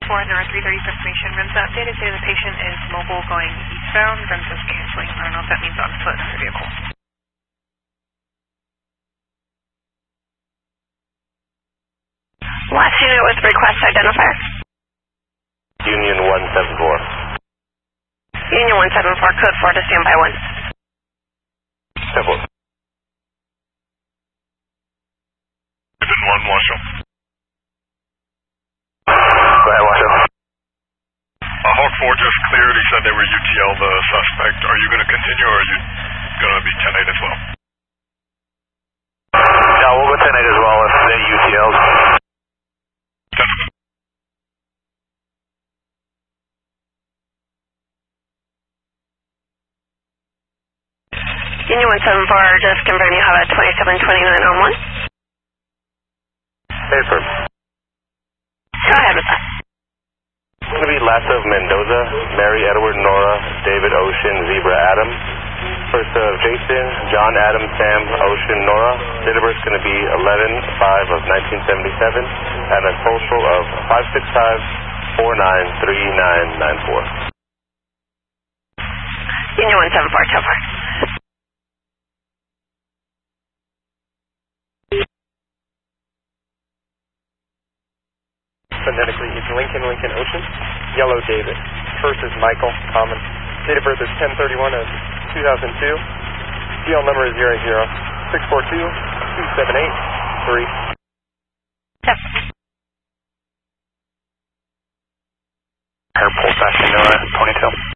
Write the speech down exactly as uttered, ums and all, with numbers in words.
For Nora three thirty information, REMSA updated say the patient is mobile going eastbound. REMSA's canceling. I don't know if that means on foot or vehicle. Last unit with request identifier. Union one seven four. Union one seven four, code four to standby one. Simple. Union one, Washoe. Go ahead, Washoe. Uh, Hawk four just cleared. He said they were U T L the suspect. Are you going to continue or are you going to be ten eight as well? No, we'll go ten eight as well if any U T Ls. Union one seven four, just confirm you have a twenty-seven twenty-nine on one. Hey, firm. Go ahead with that. It's going to be Lasso Mendoza, Mary Edward Nora, David Ocean, Zebra Adam. First of Jason, John Adam, Sam Ocean Nora. Date of birth is going to be eleven five of nineteen seventy-seven and a social of five six five four nine three nine nine four. Union one seven four, so far. Phonetically, it's Lincoln, Lincoln, Ocean. Yellow, David. First is Michael, common. Date of birth is ten thirty-one of two thousand two. D L number is zero zero six four two two seven eight three. Yep. Air pulse action, Nora, twenty-two.